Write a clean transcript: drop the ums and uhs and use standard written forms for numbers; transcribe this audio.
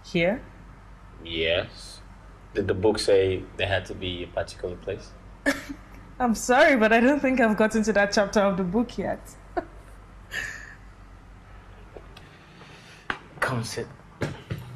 Here? Yes. Did the book say there had to be a particular place? I'm sorry, but I don't think I've gotten to that chapter of the book yet. Come sit.